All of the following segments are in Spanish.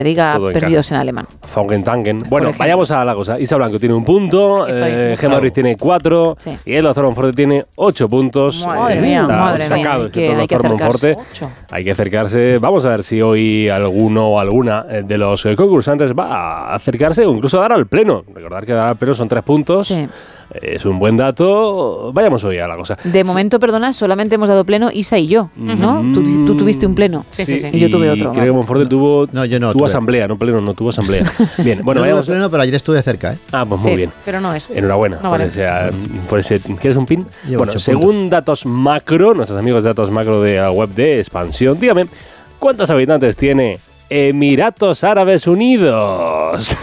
diga perdidos en alemán. Fangentangen. Bueno, vayamos a la cosa. Isa Blanco tiene 1 punto, Gemma Ruiz tiene 4 y el doctor Monforte tiene 8 puntos. Madre mía. Hay que acercarse. Hay que acercarse. Vamos a ver si hoy alguno o alguna de los concursantes va a acercarse o incluso a dar al pleno. Recordar que dar al pleno son 3 puntos. Sí. Es un buen dato. Vayamos hoy a la cosa. De momento, perdona, solamente hemos dado pleno Isa y yo, ¿no? Tú tuviste un pleno. Sí. Y yo tuve otro. Creo que Monforte tuvo asamblea, no pleno, no tuvo asamblea. Bien, bueno, vayamos. No pleno, pero ayer estuve cerca, ¿eh? Ah, pues muy bien. Pero no es. Enhorabuena. No vale. Por ese, ¿quieres un pin? Bueno, según datos macro, nuestros amigos de datos macro de la web de Expansión, dígame, ¿cuántos habitantes tiene Emiratos Árabes Unidos?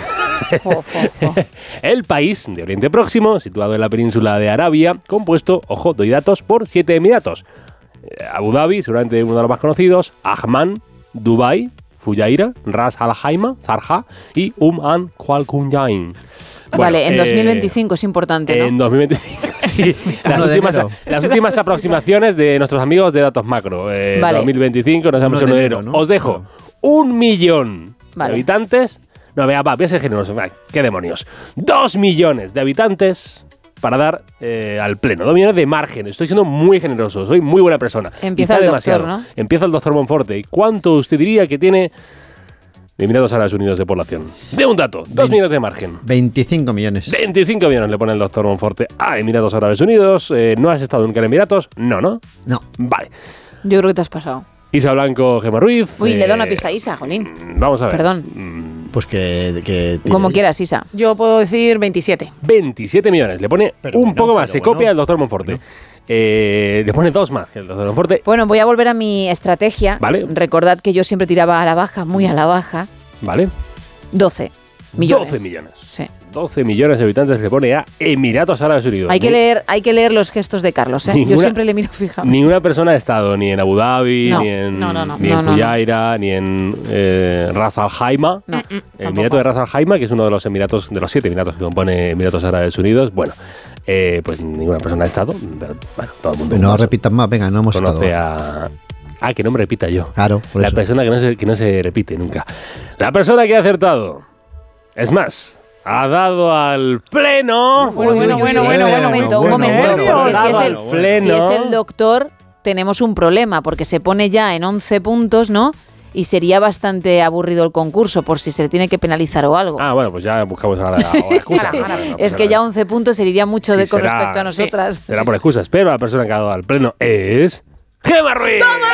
El país de Oriente Próximo, situado en la península de Arabia, compuesto, ojo, doy datos, por 7 emiratos. Abu Dhabi, seguramente uno de los más conocidos, Ajman, Dubái, Fujairah, Ras Al Khaimah, Sharjah y Al Qualcomm. Vale, en 2025 es importante, ¿no? En 2025, sí. Las últimas aproximaciones de nuestros amigos de datos macro. Vale. 2025, nos vamos en enero, ¿no? Os dejo 1 millón de habitantes. No, voy a ser generoso. ¿Qué demonios? 2 millones de habitantes para dar al pleno. 2 millones de margen. Estoy siendo muy generoso. Soy muy buena persona. Empieza el doctor, ¿no? Empieza el doctor Monforte. ¿Cuánto usted diría que tiene de Emiratos Árabes Unidos de población? De un dato. 2 millones de margen. 25 millones. 25 millones le pone el doctor Monforte a Emiratos Árabes Unidos. ¿No has estado nunca en Emiratos? No. No. Vale. Yo creo que te has pasado. Isa Blanco, Gemma Ruiz. Uy, le da una pista a Isa, jolín. Vamos a ver. Perdón. Pues que como quieras, Isa. Yo puedo decir 27. 27 millones. Le pone un poco más. Se copia el doctor Monforte. Le pone 2 más que el doctor Monforte. Bueno, voy a volver a mi estrategia. Vale. Recordad que yo siempre tiraba a la baja, muy a la baja. Vale. 12 millones. 12 millones. Sí. 12 millones de habitantes le pone a Emiratos Árabes Unidos. Hay que leer los gestos de Carlos, ¿eh? Yo siempre le miro fijamente. Ninguna persona ha estado ni en Abu Dhabi, ni en Fujairah, ni en Ras Al Khaimah. El Emirato de Ras Al Khaimah, que es uno de los emiratos, de los 7 emiratos que compone Emiratos Árabes Unidos. Bueno, pues ninguna persona ha estado. Pero, bueno, todo el mundo. No repitas más, venga, no hemos conoce estado. que no me repita yo. Claro, por la eso. Persona que no se repite nunca. La persona que ha acertado. Es más, ha dado al pleno. Un momento. Porque si es el doctor, tenemos un problema, porque se pone ya en 11 puntos, ¿no? Y sería bastante aburrido el concurso, por si se le tiene que penalizar o algo. Ah, bueno, pues ya buscamos ahora la excusa. Es que ya 11 puntos se iría mucho con respecto a nosotras. Sí, será por excusas, pero la persona que ha dado al pleno es Gemma Ruiz. ¡Toma!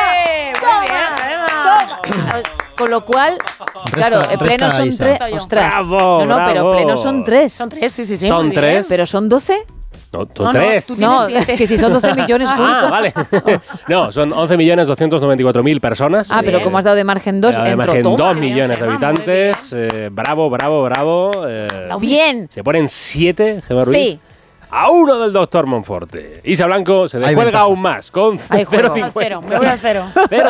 Con lo cual, claro, el pleno son 3. Ostras. Bravo, pero pleno son 3. Son 3, sí. Son 3. ¿Pero son 12? No, son 3. No, que si son 12 millones justo. Ah, vale. No, son 11.294.000 personas. Ah, pero como has dado de margen 2, de margen 2 millones de habitantes. Bravo. Bien. Se ponen 7, Gemma Ruiz. Sí. A 1 del doctor Monforte. Isa Blanco se descuelga aún más con 0,50. Me voy al 0.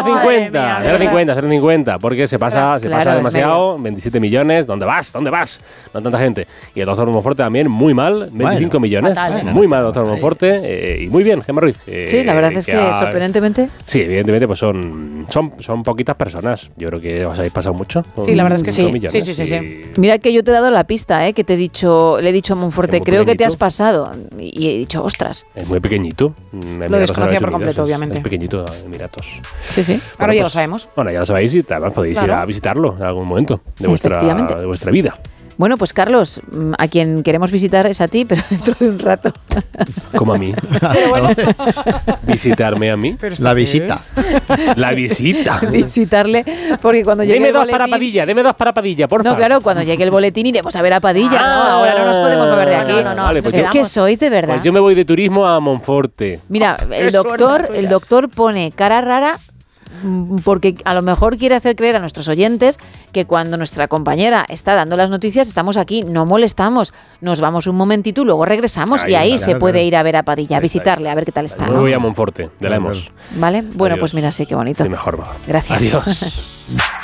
0,50, porque se pasa demasiado. 27 millones. ¿Dónde vas? No tanta gente. Y el doctor Monforte también muy mal. 25 millones. Muy mal el doctor Monforte. Y muy bien, Gemma Ruiz. Sí, la verdad es que sorprendentemente. Sí, evidentemente, pues son poquitas personas. Yo creo que os habéis pasado mucho. Sí, la verdad es que sí. Sí. Mira que yo te he dado la pista, que le he dicho a Monforte, creo que te has pasado. Y he dicho, ostras. Es muy pequeñito. Lo desconocía por completo, obviamente. Es pequeñito, Emiratos. Sí. Ahora ya lo sabemos. Bueno, ya lo sabéis y además podéis ir a visitarlo en algún momento de vuestra vida. Bueno, pues Carlos, a quien queremos visitar es a ti, pero dentro de un rato. Como a mí. ¿Visitarme a mí? La visita. La visita. Visitarle, porque cuando llegue el boletín... Deme 2 para Padilla, por favor. No, claro, cuando llegue el boletín iremos a ver a Padilla. Ahora no nos podemos mover de aquí. No. Vale, pues es que sois de verdad. Pues yo me voy de turismo a Monforte. Mira, el doctor pone cara rara, porque a lo mejor quiere hacer creer a nuestros oyentes que cuando nuestra compañera está dando las noticias estamos aquí, no molestamos, nos vamos un momentito y luego regresamos y ahí se puede ir a ver a Padilla, a visitarle, a ver qué tal está. Yo voy a Monforte, de la hemos. ¿Vale? Bueno, pues mira, sí, qué bonito. Sí, mejor va. Gracias. Adiós.